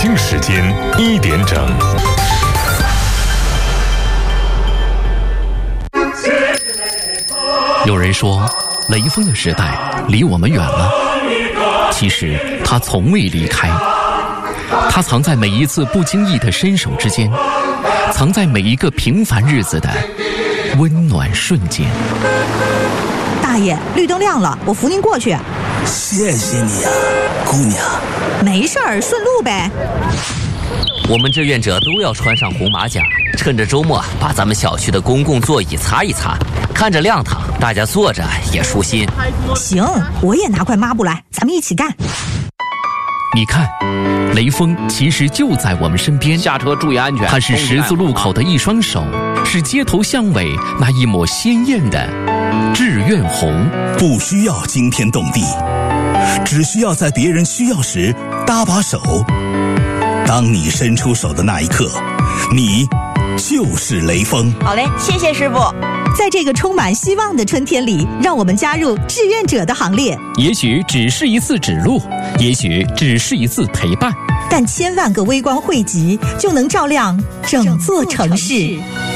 京时间1点整。 有人说，雷锋的时代离我们远了，其实他从未离开。他藏在每一次不经意的伸手之间，藏在每一个平凡日子的温暖瞬间。 大爷，绿灯亮了，我扶您过去。 谢谢你啊，姑娘。 没事儿，顺路呗。 我们志愿者都要穿上红马甲，趁着周末把咱们小区的公共座椅擦一擦，看着亮堂，大家坐着也舒心。 行，我也拿块抹布来，咱们一起干。 你看，雷锋其实就在我们身边。 下车注意安全。 他是十字路口的一双手，是街头巷尾那一抹鲜艳的志愿红。 不需要惊天动地，只需要在别人需要时搭把手。当你伸出手的那一刻，你就是雷锋。 好嘞，谢谢师傅。 在这个充满希望的春天里，让我们加入志愿者的行列。 也许只是一次指路，也许只是一次陪伴， 但千万个微光汇集，就能照亮整座城市。